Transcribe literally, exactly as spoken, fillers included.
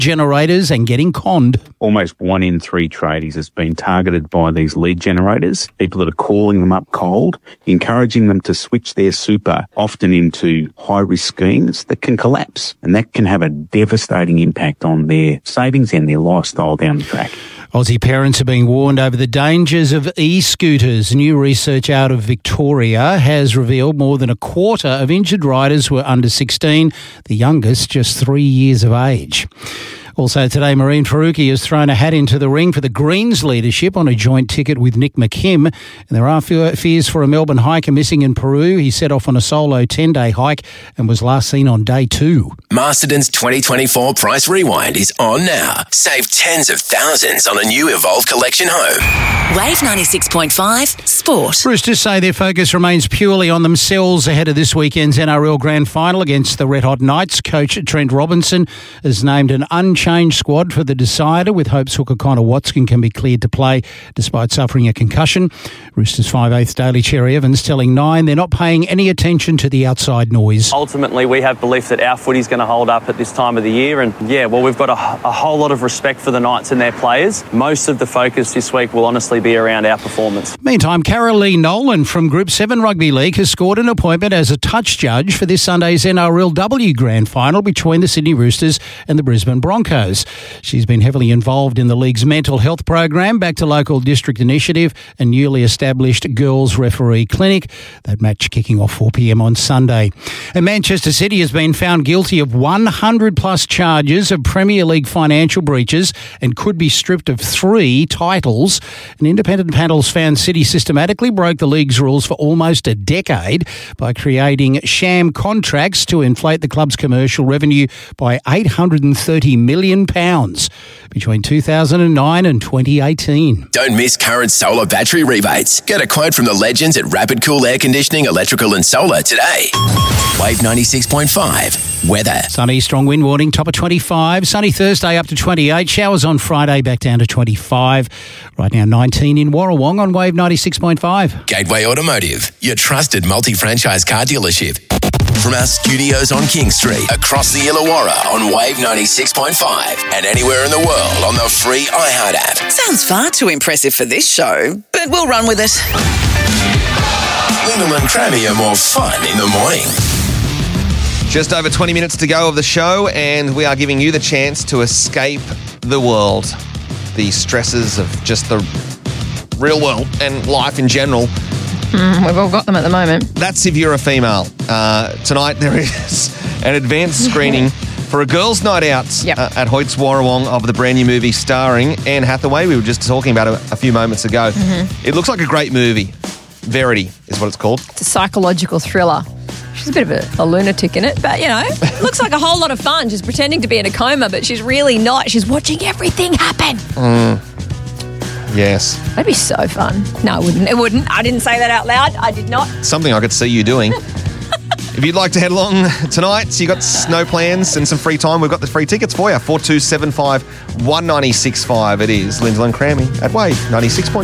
generators and getting conned. Almost one in three tradies has been targeted by these lead generators, people that are calling them up cold, encouraging them to switch their super often into high-risk schemes that can collapse, and that can have a devastating impact on their savings and their lifestyle down the track. Aussie parents are being warned over the dangers of e-scooters. New research out of Victoria has revealed more than a quarter of injured riders were under sixteen, the youngest just three years of age. Also today, Marine Faruqi has thrown a hat into the ring for the Greens leadership on a joint ticket with Nick McKim. And there are fears for a Melbourne hiker missing in Peru. He set off on a solo ten-day hike and was last seen on day two. Masterton's twenty twenty-four Price Rewind is on now. Save tens of thousands on a new Evolve Collection home. Wave ninety-six point five Sport. Roosters say their focus remains purely on themselves ahead of this weekend's N R L Grand Final against the Red Hot Knights. Coach Trent Robinson has named an unchanged squad for the decider, with hopes hooker Connor Watson can be cleared to play despite suffering a concussion. Roosters five-eighths Daily Cherry Evans telling Nine they're not paying any attention to the outside noise. Ultimately, we have belief that our footy's going to hold up at this time of the year, and yeah, well, we've got a, a whole lot of respect for the Knights and their players. Most of the focus this week will honestly be around our performance. Meantime, Caroline Nolan from Group seven Rugby League has scored an appointment as a touch judge for this Sunday's N R L W Grand Final between the Sydney Roosters and the Brisbane Broncos. She's been heavily involved in the league's mental health program, Back to Local District Initiative and newly established Girls Referee Clinic. That match kicking off four p.m. on Sunday. And Manchester City has been found guilty of one hundred plus charges of Premier League financial breaches and could be stripped of three titles. An independent panel's found City systematically broke the league's rules for almost a decade by creating sham contracts to inflate the club's commercial revenue by eight hundred thirty million pounds between two thousand nine and twenty eighteen. Don't miss current solar battery rebates. Get a quote from the legends at Rapid Cool Air Conditioning, Electrical and Solar today. Wave ninety-six point five. Weather. Sunny, strong wind warning, top of twenty-five. Sunny Thursday up to twenty-eight. Showers on Friday back down to twenty-five. Right now nineteen in Warrawong on Wave ninety-six point five. Gateway Automotive, your trusted multi-franchise car dealership. From our studios on King Street, across the Illawarra on Wave ninety-six point five, and anywhere in the world on the free iHeart app. Sounds far too impressive for this show, but we'll run with it. Lyndall and Crammy are more fun in the morning. Just over twenty minutes to go of the show, and we are giving you the chance to escape the world, the stresses of just the real world and life in general. Mm, we've all got them at the moment. That's if you're a female. Uh, tonight there is an advanced screening for a girls' night out Yep. uh, at Hoyts Warrawong of the brand new movie starring Anne Hathaway. We were just talking about it a few moments ago. Mm-hmm. It looks like a great movie. Verity is what it's called. It's a psychological thriller. She's a bit of a, a lunatic in it, but, you know, looks like a whole lot of fun. She's pretending to be in a coma, but she's really not. She's watching everything happen. Mm. Yes. That'd be so fun. No, it wouldn't. It wouldn't. I didn't say that out loud. I did not. Something I could see you doing. If you'd like to head along tonight, so you got no plans and some free time, we've got the free tickets for you. four two seven five, one nine six five. It is Lyndall and Crammy at Wave ninety-six point five.